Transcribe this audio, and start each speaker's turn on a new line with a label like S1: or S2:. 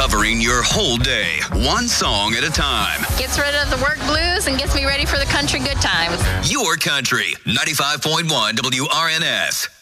S1: Covering your whole day, one song at a time.
S2: Gets rid of the work blues and gets me ready for the country good times.
S1: Your country, 95.1 WRNS.